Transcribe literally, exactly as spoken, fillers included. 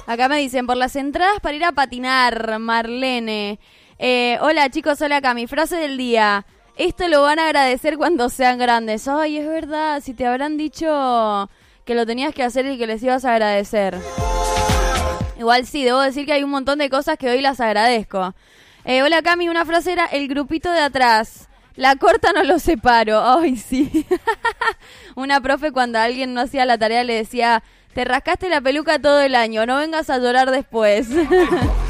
Acá me dicen, por las entradas para ir a patinar, Marlene. Eh, hola chicos, hola acá, mi frase del día. Esto lo van a agradecer cuando sean grandes. Ay, es verdad, si te habrán dicho que lo tenías que hacer y que les ibas a agradecer. Igual sí, debo decir que hay un montón de cosas que hoy las agradezco. Eh, hola Cami, una frase era el grupito de atrás. La corta no lo separo. Ay, sí. Una profe cuando alguien no hacía la tarea le decía, te rascaste la peluca todo el año, no vengas a llorar después.